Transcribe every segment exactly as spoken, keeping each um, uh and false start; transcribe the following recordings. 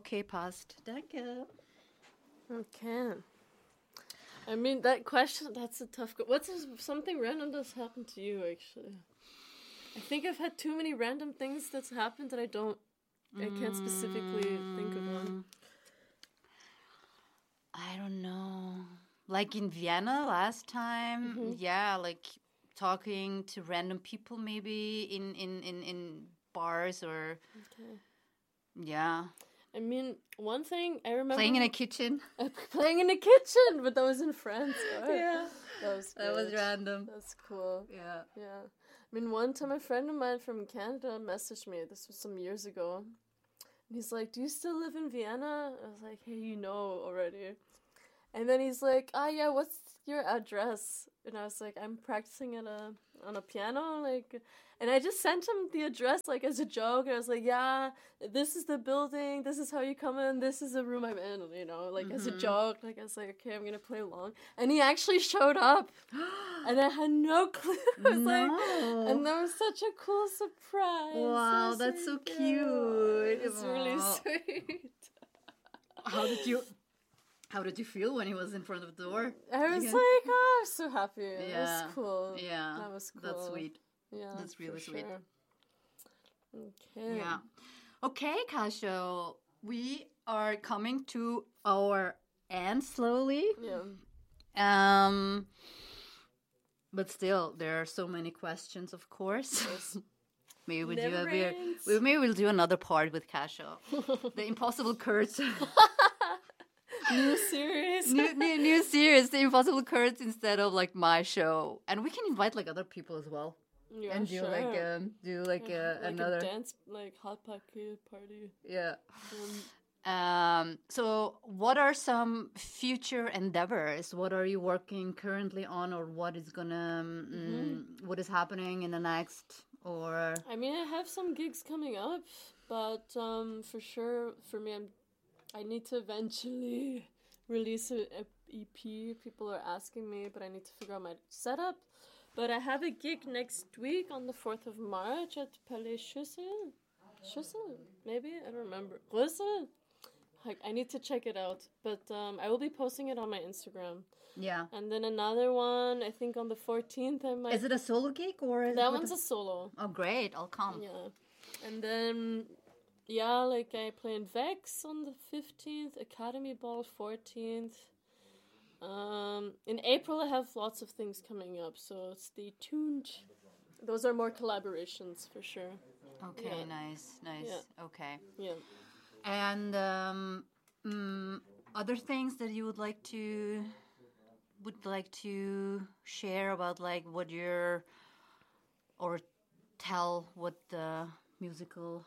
Okay, passt. Danke. Okay. I mean, that question, that's a tough question. What's something random that's happened to you, actually? I think I've had too many random things that's happened that I don't, I can't specifically think of one. I don't know. Like in Vienna last time, Mm-hmm. yeah, like talking to random people maybe in, in, in, in bars or, Okay. yeah. I mean, one thing I remember... Playing in a kitchen. Uh, playing in a kitchen, but that was in France, right? Yeah. That was That was great. random. That's cool. Yeah. Yeah. I mean, one time a friend of mine from Canada messaged me, this was some years ago, and he's like, do you still live in Vienna? I was like, hey, you know already. And then he's like, ah, yeah, what's your address? And I was like, I'm practicing at a on a piano, like, and I just sent him the address, like, as a joke, and I was like, yeah, this is the building, this is how you come in, this is the room I'm in, you know, like, mm-hmm. as a joke, like, I was like, okay, I'm gonna play along, and he actually showed up, and I had no clue. I was no. like, and that was such a cool surprise. Wow, that's so cute. It's really sweet. How did you... How did you feel when he was in front of the door? I was like, oh, I'm so happy. Yeah. It was cool. Yeah. That was cool. That's sweet. Yeah. That's really sweet. Sure. Okay. Yeah. Okay, Kasia. We are coming to our end slowly. Yeah. Um. But still, there are so many questions, of course. Yes. maybe we'll Never do a, we, maybe we'll do another part with Kasia. The Impossible Kurz. New series. new, new new series, The Impossible Kurz, instead of like my show, and we can invite like other people as well. Yeah, and do sure. like um do like, yeah, a, like another a dance, like hot pocket party. Yeah. Um, Um. So, what are some future endeavors? What are you working currently on, or what is gonna mm, mm-hmm. what is happening in the next? Or I mean, I have some gigs coming up, but um, for sure, for me, I'm. I need to eventually release an E P. People are asking me, but I need to figure out my setup. But I have a gig next week on the fourth of March at Palais Schüssel. Schüssel? Maybe? I don't remember. Rüssel? I, I need to check it out. But um, I will be posting it on my Instagram. yeah, And then another one, I think on the fourteenth, I might... is it a solo gig or is That it one's a... a solo. Oh, great! I'll come. Yeah. And then... Yeah, like I play in Vex on the fifteenth, Academy Ball fourteenth. Um, in April I have lots of things coming up, so stay tuned. Those are more collaborations for sure. Okay, Yeah. nice, nice. Yeah. Okay. Yeah. And um, mm, other things that you would like to would like to share about, like what you're, or tell what the musical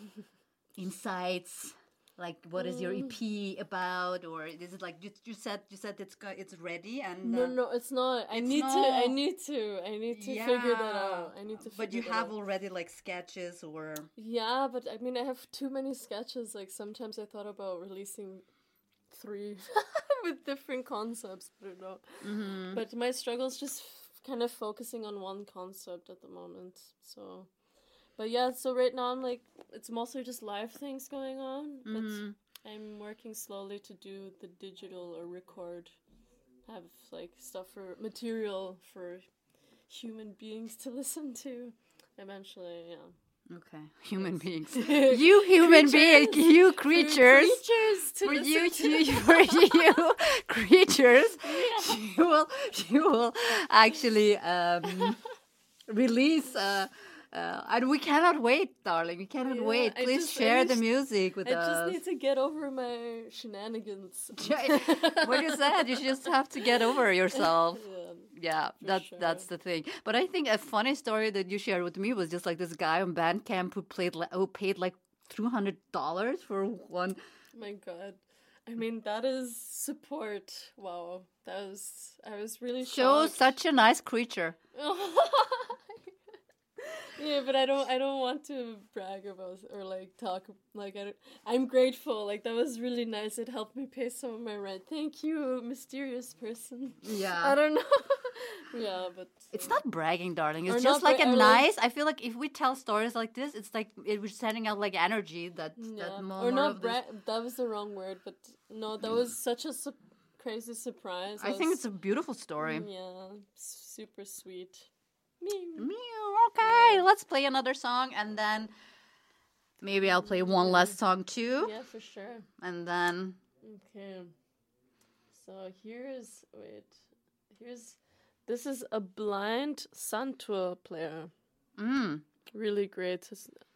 insights, like what is your E P about, or is it like you, you said you said it's go- it's ready and No, uh, no, it's not. I it's need not- to. I need to. I need to figure that Yeah. out. I need to. Figure but you that have out. already like sketches or Yeah, but I mean, I have too many sketches. Like sometimes I thought about releasing three with different concepts, but I don't. mm-hmm. But my struggle is just f- kind of focusing on one concept at the moment. So, but yeah, so right now I'm like, it's mostly just live things going on. But Mm-hmm. I'm working slowly to do the digital or record, have like stuff for material for human beings to listen to. Eventually, yeah. Okay, human beings. You human beings, Creatures. you For creatures. creatures to For you, listen to. you, for you creatures, Yeah. you will, you will actually um, release. Uh, uh, and we cannot wait, darling. We cannot Yeah, wait. I Please just- I share the just- music with I us. just need to get over my shenanigans. What you said, you just have to get over yourself. Yeah. Yeah, that's sure. that's the thing. But I think a funny story that you shared with me was just like this guy on Bandcamp who played li- who paid like two hundred dollars for one. My God. I mean, that is support. Wow. That was, I was really So shocked. such a nice creature. Yeah, but I don't. I don't want to brag about or like talk. Like I. Don't, I'm grateful. Like that was really nice. It helped me pay some of my rent. Thank you, mysterious person. Yeah. I don't know. Yeah, but it's not bragging, darling. It's Or just not like bra- a or like- nice. I feel like if we tell stories like this, it's like it was sending out like energy. That yeah, that more, or more not of this. bra- That was the wrong word, but no, that was such a su- crazy surprise. I think it's a beautiful story. yeah, super sweet. Me. Meow. Okay, let's play another song, and then maybe I'll play one last song too, Yeah, for sure. and then Okay. So here's wait. Here's this is a blind Sun tour player. mm, Really great. His,